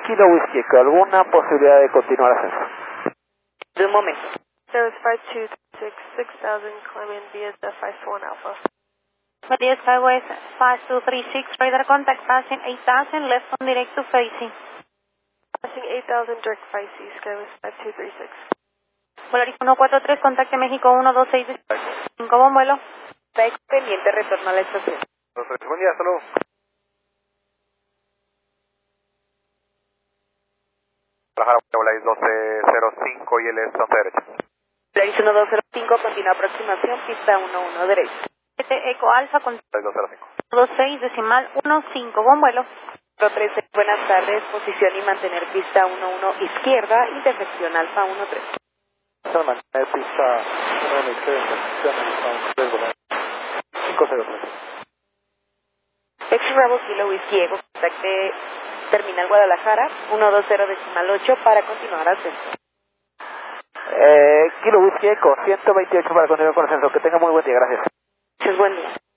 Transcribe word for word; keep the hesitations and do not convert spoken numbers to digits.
Kilo Whiskey Echo, ¿alguna posibilidad de continuar ascenso? De un momento. Service five two six, six thousand, climbing V S F five four one Alpha. V S Skyway five two three six, radar contact passing eight thousand, left on direct to facing. Passing eight thousand, direct Pisces, Skyway five two three six. Volaris uno cuatro tres, contacte México uno dos seis cinco, buen vuelo. Está pendiente, retorno a la estación. Buen día, hasta luego. Volaris doce cero cinco y el es once derecha. Volaris uno dos cero cinco, continúa aproximación, pista uno uno derecha. siete Eco Alfa, con Volaris dos cero cinco. dos seis, decimal uno cinco, buen vuelo. cuatro trece, buenas tardes, posición y mantener pista uno uno izquierda, intersección Alfa uno tres. Mantener pista uno uno izquierda, intersección Alfa uno tres, Volaris cinco cero tres. X Bravo Kilo Whiskey Echo, contacte Terminal Guadalajara, uno dos cero decimal ocho para continuar ascenso. Eh, Kilo Whiskey Echo, ciento veintiocho para continuar con ascenso. Que tenga muy buen día, gracias. Muchas buen día.